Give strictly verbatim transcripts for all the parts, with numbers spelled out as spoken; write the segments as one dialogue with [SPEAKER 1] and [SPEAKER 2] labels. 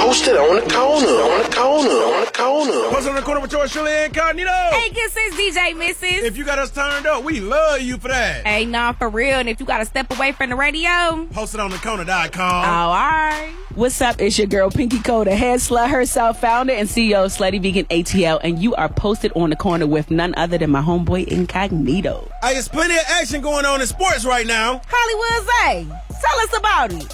[SPEAKER 1] Posted on the corner, on the corner, on the corner.
[SPEAKER 2] Posted on the corner with yours truly, Incognito.
[SPEAKER 3] Hey, good sis, D J Missus.
[SPEAKER 2] If you got us turned up, we love you for that.
[SPEAKER 3] Hey, nah, for real. And if you got to step away from the radio,
[SPEAKER 2] posted on the corner dot com.
[SPEAKER 3] Oh, all right.
[SPEAKER 4] What's up? It's your girl, Pinky Cole, the head slut herself, founder and C E O of Slutty Vegan A T L, and you are posted on the corner with none other than my homeboy Incognito.
[SPEAKER 2] Hey, there's plenty of action going on in sports right now.
[SPEAKER 4] Hollywood Zay, tell us about it.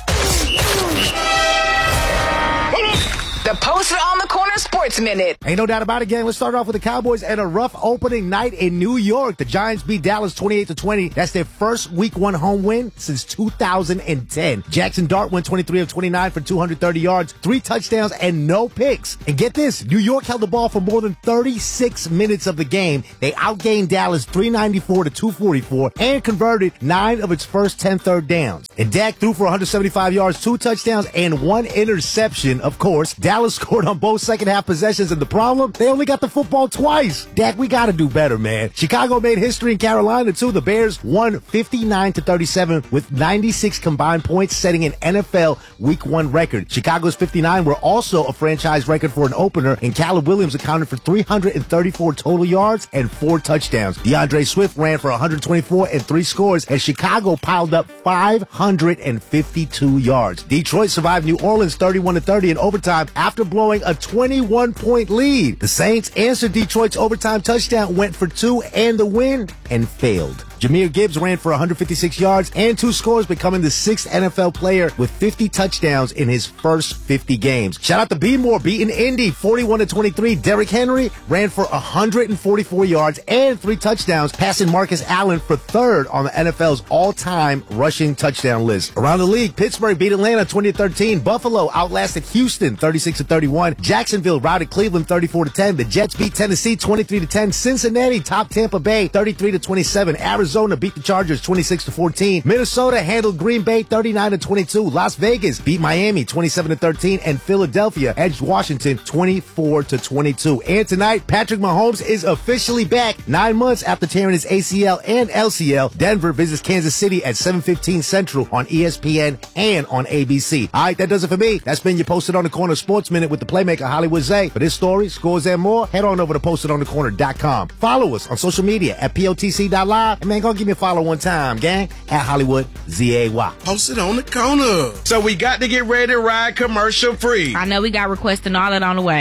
[SPEAKER 5] The Posted on the Corner Sports Minute.
[SPEAKER 6] Ain't no doubt about it, gang. Let's start off with the Cowboys and a rough opening night in New York. The Giants beat Dallas twenty-eight to twenty. That's their first week one home win since two thousand ten. Jackson Dart went twenty-three of twenty-nine for two hundred thirty yards, three touchdowns, and no picks. And get this, New York held the ball for more than thirty-six minutes of the game. They outgained Dallas three ninety-four to two forty-four and converted nine of its first ten third downs. And Dak threw for one hundred seventy-five yards, two touchdowns, and one interception. Of course, Dallas scored on both second half possessions, and the problem, they only got the football twice. Dak, we gotta do better, man. Chicago made history in Carolina too. The Bears won fifty-nine to thirty-seven with ninety-six combined points, setting an N F L week one record. Chicago's fifty-nine were also a franchise record for an opener, and Caleb Williams accounted for three hundred thirty-four total yards and four touchdowns. DeAndre Swift ran for one hundred twenty-four and three scores, and Chicago piled up five hundred fifty-two yards. Detroit survived New Orleans thirty-one to thirty in overtime after blowing a twenty-one point lead. The Saints answered Detroit's overtime touchdown, went for two and the win, and failed. Jahmyr Gibbs ran for one hundred fifty-six yards and two scores, becoming the sixth N F L player with fifty touchdowns in his first fifty games. Shout out to B. Moore beating Indy forty-one to twenty-three. Derrick Henry ran for one hundred forty-four yards and three touchdowns, passing Marcus Allen for third on the N F L's all-time rushing touchdown list. Around the league, Pittsburgh beat Atlanta twenty to thirteen. Buffalo outlasted Houston thirty-six to thirty-one. Jacksonville routed Cleveland thirty-four to ten. The Jets beat Tennessee twenty-three to ten. Cincinnati topped Tampa Bay thirty-three to twenty-seven. Arizona beat the Chargers twenty-six to fourteen. Minnesota handled Green Bay thirty-nine to twenty-two. Las Vegas beat Miami twenty-seven to thirteen, and Philadelphia edged Washington twenty-four to twenty-two. And tonight, Patrick Mahomes is officially back nine months after tearing his A C L and L C L. Denver visits Kansas City at seven fifteen Central on E S P N and on A B C. All right, that does it for me. That's been your Posted on the Corner Sports Minute with the playmaker Hollywood Zay. For this story, scores, and more, head on over to posted on the corner dot com. Follow us on social media at P O T C dot live. And man, go give me a follow one time, gang, at Hollywood Z A Y.
[SPEAKER 2] Posted on the corner. So we got to get ready to ride commercial free.
[SPEAKER 3] I know we got requests and all that on the way.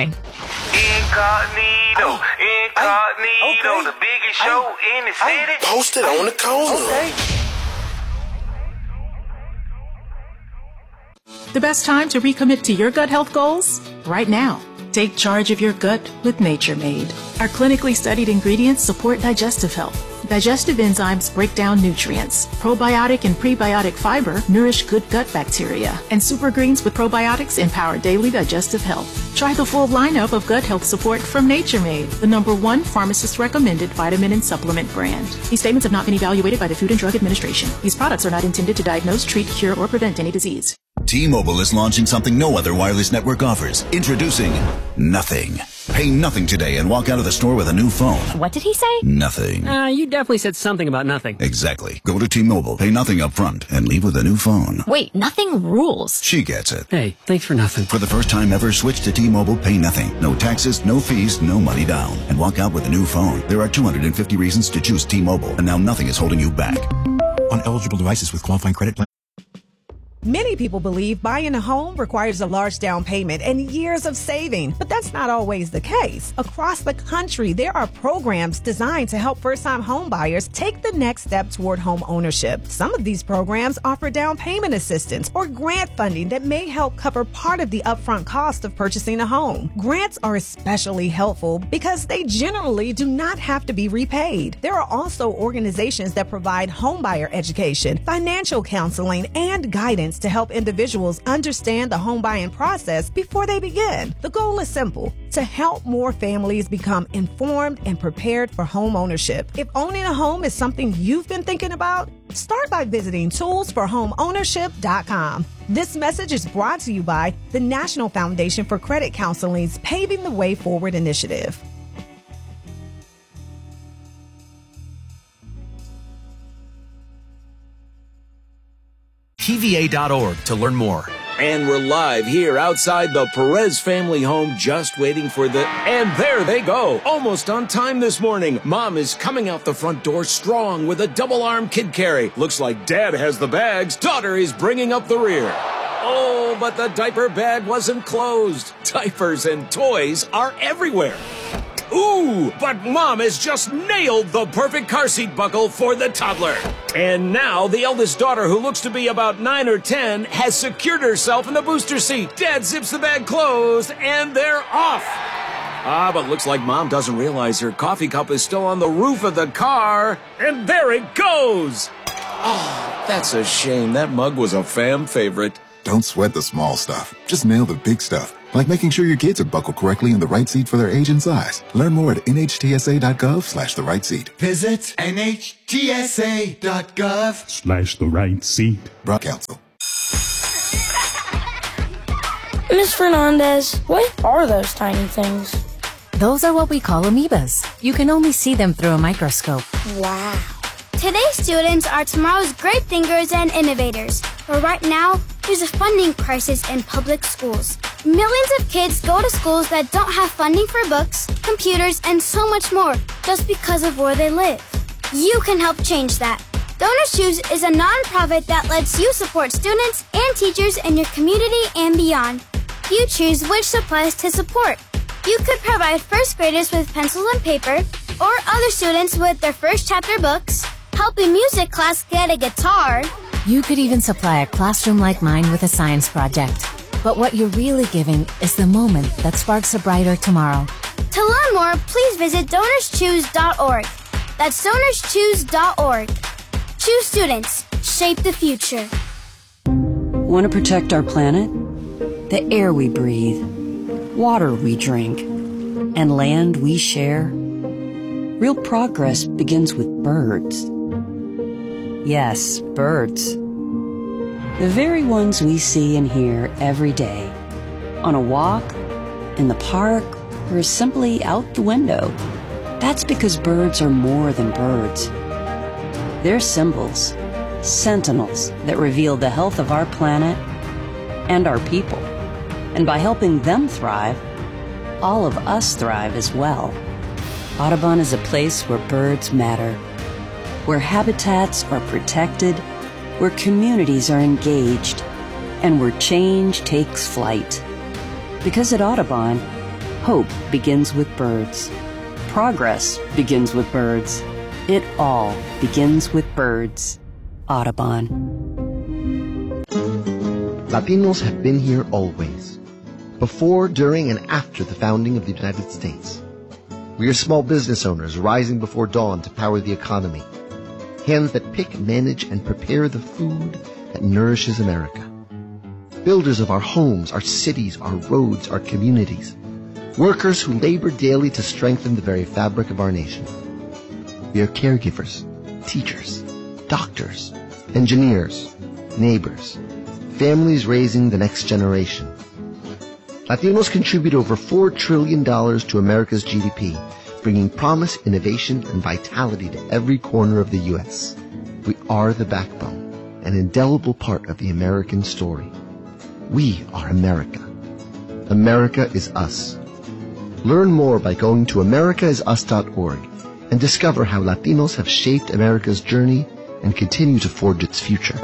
[SPEAKER 7] Incognito, Incognito, okay. The biggest show I, in the city.
[SPEAKER 1] I posted on the corner.
[SPEAKER 7] Okay.
[SPEAKER 8] The best time to recommit to your gut health goals? Right now. Take charge of your gut with Nature Made. Our clinically studied ingredients support digestive health. Digestive enzymes break down nutrients. Probiotic and prebiotic fiber nourish good gut bacteria. And super greens with probiotics empower daily digestive health. Try the full lineup of gut health support from Nature Made, the number one pharmacist-recommended vitamin and supplement brand. These statements have not been evaluated by the Food and Drug Administration. These products are not intended to diagnose, treat, cure, or prevent any disease.
[SPEAKER 9] T-Mobile is launching something no other wireless network offers. Introducing Nothing. Pay nothing today and walk out of the store with a new phone.
[SPEAKER 10] What did he say?
[SPEAKER 9] Nothing.
[SPEAKER 11] Uh, you definitely said something about nothing.
[SPEAKER 9] Exactly. Go to T-Mobile, pay nothing up front, and leave with a new phone.
[SPEAKER 10] Wait, nothing rules.
[SPEAKER 9] She gets it.
[SPEAKER 11] Hey, thanks for nothing.
[SPEAKER 9] For the first time ever, switch to T-Mobile, pay nothing. No taxes, no fees, no money down. And walk out with a new phone. There are two hundred fifty reasons to choose T-Mobile, and now nothing is holding you back. On eligible devices with qualifying credit plan.
[SPEAKER 12] Many people believe buying a home requires a large down payment and years of saving, but that's not always the case. Across the country, there are programs designed to help first-time home buyers take the next step toward home ownership. Some of these programs offer down payment assistance or grant funding that may help cover part of the upfront cost of purchasing a home. Grants are especially helpful because they generally do not have to be repaid. There are also organizations that provide homebuyer education, financial counseling, and guidance to help individuals understand the home buying process before they begin. The goal is simple: to help more families become informed and prepared for home ownership. If owning a home is something you've been thinking about, start by visiting tools for home ownership dot com. This message is brought to you by the National Foundation for Credit Counseling's Paving the Way Forward initiative.
[SPEAKER 13] T V A dot org to learn more. And we're live here outside the Perez family home, just waiting for the... And there they go, almost on time this morning. Mom is coming out the front door strong with a double-arm kid carry. Looks like Dad has the bags. Daughter is bringing up the rear. Oh, but the diaper bag wasn't closed. Diapers and toys are everywhere. Ooh, but Mom has just nailed the perfect car seat buckle for the toddler. And now the eldest daughter, who looks to be about nine or ten, has secured herself in the booster seat. Dad zips the bag closed, and they're off. Ah, but looks like Mom doesn't realize her coffee cup is still on the roof of the car. And there it goes. Oh, that's a shame. That mug was a fam favorite.
[SPEAKER 14] Don't sweat the small stuff. Just nail the big stuff. Like making sure your kids are buckled correctly in the right seat for their age and size. Learn more at nhtsa.gov slash the right seat.
[SPEAKER 15] Visit nhtsa.gov
[SPEAKER 14] Slash the right seat. Broad Council.
[SPEAKER 16] Miz Fernandez, what are those tiny things?
[SPEAKER 17] Those are what we call amoebas. You can only see them through a microscope.
[SPEAKER 16] Wow. Today's students are tomorrow's great thinkers and innovators. But right now, there's a funding crisis in public schools. Millions of kids go to schools that don't have funding for books, computers, and so much more just because of where they live. You can help change that. Donors Choose is a nonprofit that lets you support students and teachers in your community and beyond. You choose which supplies to support. You could provide first graders with pencils and paper, or other students with their first chapter books, help a music class get a guitar.
[SPEAKER 17] You could even supply a classroom like mine with a science project. But what you're really giving is the moment that sparks a brighter tomorrow.
[SPEAKER 16] To learn more, please visit donors choose dot org. That's donors choose dot org. Choose students. Shape the future.
[SPEAKER 18] Want to protect our planet? The air we breathe, water we drink, and land we share? Real progress begins with birds. Yes, birds. The very ones we see and hear every day. On a walk, in the park, or simply out the window. That's because birds are more than birds. They're symbols, sentinels that reveal the health of our planet and our people. And by helping them thrive, all of us thrive as well. Audubon is a place where birds matter, where habitats are protected, where communities are engaged, and where change takes flight. Because at Audubon, hope begins with birds. Progress begins with birds. It all begins with birds. Audubon.
[SPEAKER 19] Latinos have been here always. Before, during, and after the founding of the United States. We are small business owners rising before dawn to power the economy. Hands that pick, manage, and prepare the food that nourishes America. Builders of our homes, our cities, our roads, our communities. Workers who labor daily to strengthen the very fabric of our nation. We are caregivers, teachers, doctors, engineers, neighbors, families raising the next generation. Latinos contribute over four trillion dollars to America's G D P, bringing promise, innovation, and vitality to every corner of the U S We are the backbone, an indelible part of the American story. We are America. America is us. Learn more by going to america is us dot org and discover how Latinos have shaped America's journey and continue to forge its future.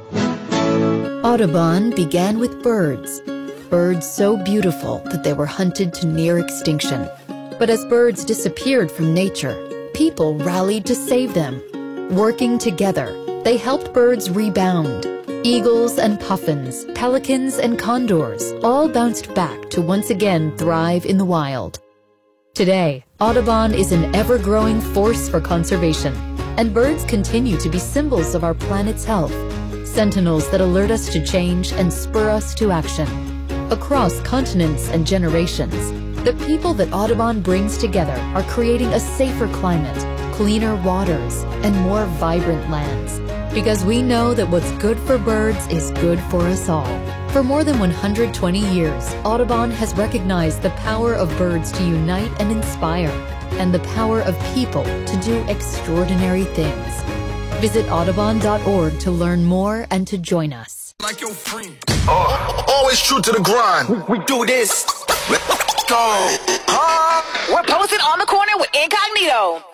[SPEAKER 20] Audubon began with birds. Birds so beautiful that they were hunted to near extinction. But as birds disappeared from nature, people rallied to save them. Working together, they helped birds rebound. Eagles and puffins, pelicans and condors all bounced back to once again thrive in the wild. Today, Audubon is an ever-growing force for conservation, and birds continue to be symbols of our planet's health, sentinels that alert us to change and spur us to action. Across continents and generations, the people that Audubon brings together are creating a safer climate, cleaner waters, and more vibrant lands. Because we know that what's good for birds is good for us all. For more than one hundred twenty years, Audubon has recognized the power of birds to unite and inspire, and the power of people to do extraordinary things. Visit audubon dot org to learn more and to join us.
[SPEAKER 15] Like your friend.
[SPEAKER 1] Uh, always true to the grind. We, we do this. Let's go.
[SPEAKER 5] We're posted on the corner with Incognito.